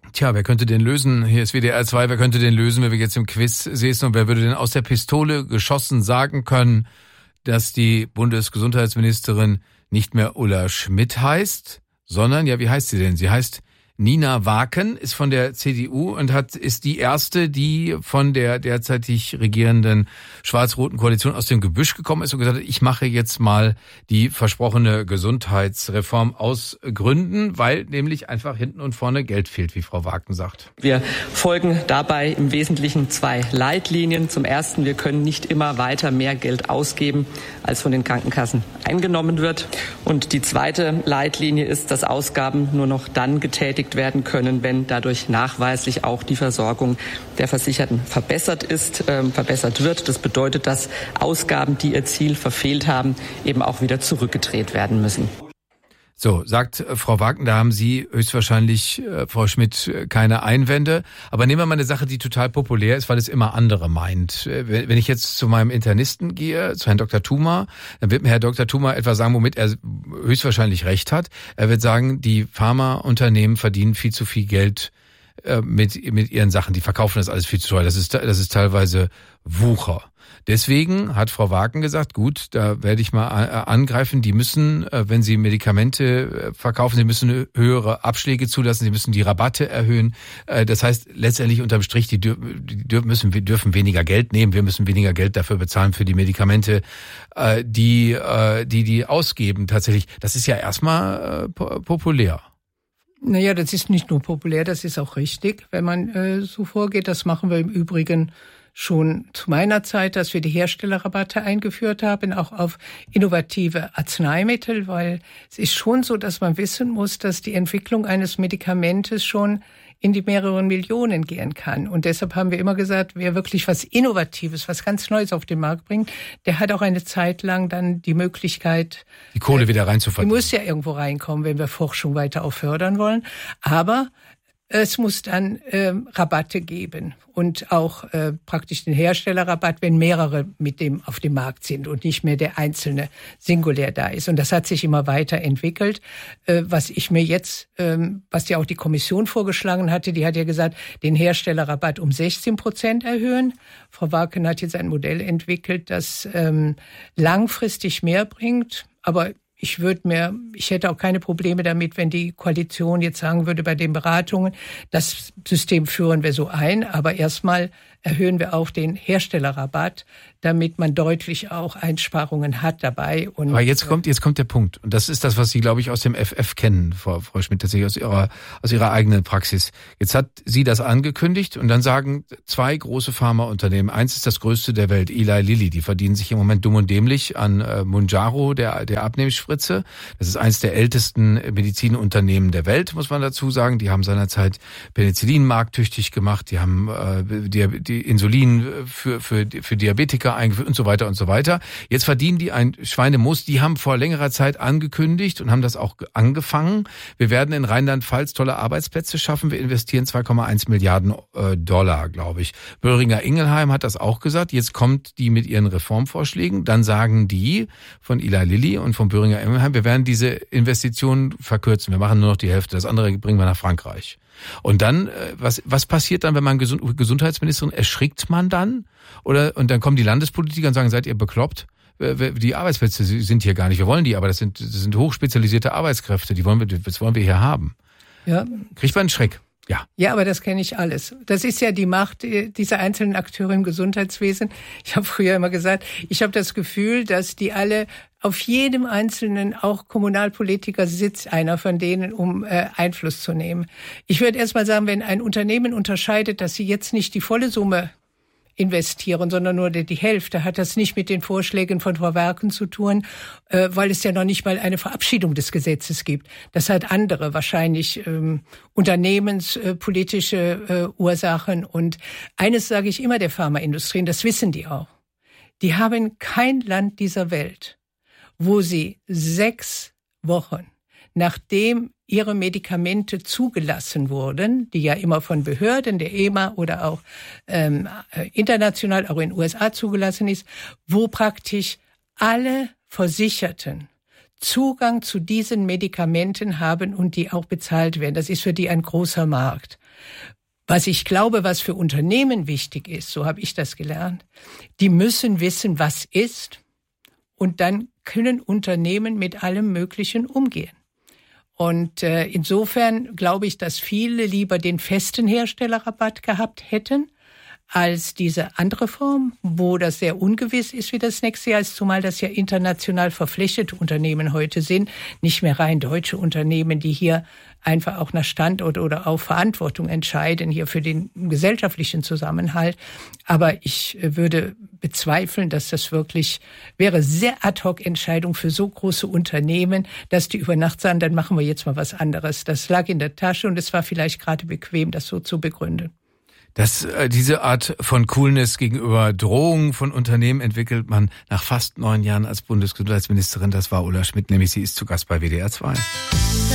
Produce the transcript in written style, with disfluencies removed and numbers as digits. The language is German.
Tja, wer könnte den lösen? Hier ist WDR 2, wer könnte den lösen, wenn wir jetzt im Quiz säßen und wer würde denn aus der Pistole geschossen sagen können, dass die Bundesgesundheitsministerin nicht mehr Ulla Schmidt heißt, sondern, ja, wie heißt sie denn? Sie heißt Nina Waken, ist von der CDU und ist die erste, die von der derzeitig regierenden schwarz-roten Koalition aus dem Gebüsch gekommen ist und gesagt hat, ich mache jetzt mal die versprochene Gesundheitsreform aus Gründen, weil nämlich einfach hinten und vorne Geld fehlt, wie Frau Waken sagt. Wir folgen dabei im Wesentlichen 2 Leitlinien. Zum ersten, wir können nicht immer weiter mehr Geld ausgeben, als von den Krankenkassen eingenommen wird. Und die zweite Leitlinie ist, dass Ausgaben nur noch dann getätigt werden können, wenn dadurch nachweislich auch die Versorgung der Versicherten verbessert wird. Das bedeutet, dass Ausgaben, die ihr Ziel verfehlt haben, eben auch wieder zurückgedreht werden müssen. So, sagt Frau Waken, da haben Sie höchstwahrscheinlich, Frau Schmidt, keine Einwände. Aber nehmen wir mal eine Sache, die total populär ist, weil es immer andere meint. Wenn ich jetzt zu meinem Internisten gehe, zu Herrn Dr. Thuma, dann wird mir Herr Dr. Thuma etwas sagen, womit er höchstwahrscheinlich recht hat. Er wird sagen, die Pharmaunternehmen verdienen viel zu viel Geld mit ihren Sachen. Die verkaufen das alles viel zu teuer. Das ist teilweise Wucher. Deswegen hat Frau Waken gesagt, gut, da werde ich mal angreifen. Die müssen, wenn sie Medikamente verkaufen, sie müssen höhere Abschläge zulassen, sie müssen die Rabatte erhöhen. Das heißt, letztendlich unterm Strich, wir dürfen weniger Geld nehmen, wir müssen weniger Geld dafür bezahlen für die Medikamente, die ausgeben tatsächlich. Das ist ja erstmal populär. Naja, das ist nicht nur populär, das ist auch richtig, wenn man so vorgeht. Das machen wir im Übrigen schon zu meiner Zeit, dass wir die Herstellerrabatte eingeführt haben, auch auf innovative Arzneimittel, weil es ist schon so, dass man wissen muss, dass die Entwicklung eines Medikamentes schon in die mehreren Millionen gehen kann. Und deshalb haben wir immer gesagt, wer wirklich was Innovatives, was ganz Neues auf den Markt bringt, der hat auch eine Zeit lang dann die Möglichkeit, die Kohle wieder reinzuverdienen. Die muss ja irgendwo reinkommen, wenn wir Forschung weiter auch fördern wollen. Aber es muss dann Rabatte geben und auch praktisch den Herstellerrabatt, wenn mehrere mit dem auf dem Markt sind und nicht mehr der einzelne singulär da ist. Und das hat sich immer weiterentwickelt. Was ich mir jetzt, was ja auch die Kommission vorgeschlagen hatte, die hat ja gesagt, den Herstellerrabatt um 16% erhöhen. Frau Waken hat jetzt ein Modell entwickelt, das langfristig mehr bringt, aber ich hätte auch keine Probleme damit, wenn die Koalition jetzt sagen würde, bei den Beratungen, das System führen wir so ein, aber erstmal erhöhen wir auch den Herstellerrabatt, damit man deutlich auch Einsparungen hat dabei. Und aber jetzt kommt der Punkt. Und das ist das, was Sie, glaube ich, aus dem FF kennen, Frau Schmidt, tatsächlich aus Ihrer eigenen Praxis. Jetzt hat sie das angekündigt und dann sagen 2 große Pharmaunternehmen, eins ist das größte der Welt, Eli Lilly, die verdienen sich im Moment dumm und dämlich an Mounjaro, der Abnehmspritze. Das ist eins der ältesten Medizinunternehmen der Welt, muss man dazu sagen. Die haben seinerzeit Penicillin markttüchtig gemacht, die haben die Insulin für Diabetiker eingeführt und so weiter und so weiter. Jetzt verdienen die ein Schweinemus. Die haben vor längerer Zeit angekündigt und haben das auch angefangen. Wir werden in Rheinland-Pfalz tolle Arbeitsplätze schaffen. Wir investieren 2,1 Milliarden Dollar, glaube ich. Boehringer Ingelheim hat das auch gesagt. Jetzt kommt die mit ihren Reformvorschlägen. Dann sagen die von Eli Lilly und von Boehringer Ingelheim, wir werden diese Investitionen verkürzen. Wir machen nur noch die Hälfte. Das andere bringen wir nach Frankreich. Und dann, was passiert dann, wenn man Gesundheitsministerin, erschrickt man dann? Und dann kommen die Landespolitiker und sagen, seid ihr bekloppt? Die Arbeitsplätze sind hier gar nicht. Wir wollen die, aber das sind hochspezialisierte Arbeitskräfte. Das wollen wir hier haben. Ja. Kriegt man einen Schreck? Ja. Ja, aber das kenne ich alles. Das ist ja die Macht dieser einzelnen Akteure im Gesundheitswesen. Ich habe früher immer gesagt, ich habe das Gefühl, dass die alle auf jedem Einzelnen, auch Kommunalpolitiker, sitzt einer von denen, um Einfluss zu nehmen. Ich würde erst mal sagen, wenn ein Unternehmen unterscheidet, dass sie jetzt nicht die volle Summe investieren, sondern nur die Hälfte, hat das nicht mit den Vorschlägen von Frau Waken zu tun, weil es ja noch nicht mal eine Verabschiedung des Gesetzes gibt. Das hat andere, wahrscheinlich unternehmenspolitische Ursachen. Und eines sage ich immer der Pharmaindustrie, und das wissen die auch. Die haben kein Land dieser Welt, wo sie 6 Wochen nachdem ihre Medikamente zugelassen wurden, die ja immer von Behörden, der EMA oder auch international, auch in den USA zugelassen ist, wo praktisch alle Versicherten Zugang zu diesen Medikamenten haben und die auch bezahlt werden. Das ist für die ein großer Markt. Was ich glaube, was für Unternehmen wichtig ist, so habe ich das gelernt, die müssen wissen, was ist, und dann können Unternehmen mit allem Möglichen umgehen. Und insofern glaube ich, dass viele lieber den festen Herstellerrabatt gehabt hätten, als diese andere Form, wo das sehr ungewiss ist, wie das nächste Jahr ist, zumal das ja international verflechtete Unternehmen heute sind, nicht mehr rein deutsche Unternehmen, die hier einfach auch nach Standort oder auf Verantwortung entscheiden, hier für den gesellschaftlichen Zusammenhalt. Aber ich würde bezweifeln, dass das wirklich wäre sehr Ad-hoc-Entscheidung für so große Unternehmen, dass die über Nacht sagen, dann machen wir jetzt mal was anderes. Das lag in der Tasche und es war vielleicht gerade bequem, das so zu begründen. Diese Art von Coolness gegenüber Drohungen von Unternehmen entwickelt man nach fast 9 Jahren als Bundesgesundheitsministerin. Das war Ulla Schmidt, nämlich sie ist zu Gast bei WDR 2.